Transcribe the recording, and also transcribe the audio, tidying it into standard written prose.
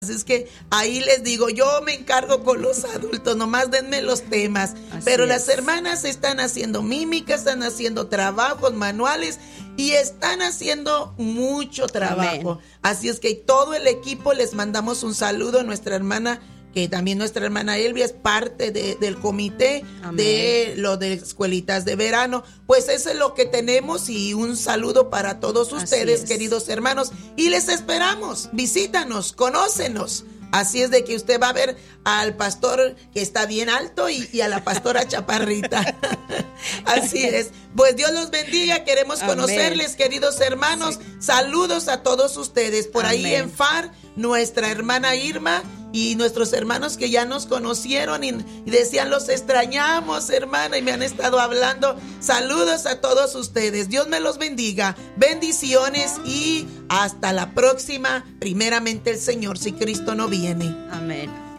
Así es que ahí les digo, yo me encargo con los adultos, nomás denme los temas. Pero las hermanas están haciendo mímica, están haciendo trabajos manuales y están haciendo mucho trabajo. Amén. Así es que todo el equipo les mandamos un saludo a nuestra hermana, que también nuestra hermana Elvia es parte del comité. Amén. De lo de escuelitas de verano. Pues eso es lo que tenemos y un saludo para todos ustedes, queridos hermanos. Y les esperamos, visítanos, conócenos. Así es de que usted va a ver al pastor que está bien alto y a la pastora chaparrita. Así es. Pues Dios los bendiga. Queremos conocerles, queridos hermanos. Sí. Saludos a todos ustedes. Por ahí en FAR, nuestra hermana Irma y nuestros hermanos que ya nos conocieron y decían, los extrañamos, hermana, y me han estado hablando. Saludos a todos ustedes. Dios me los bendiga. Bendiciones y hasta la próxima. Primeramente el Señor, si Cristo no viene. Amén.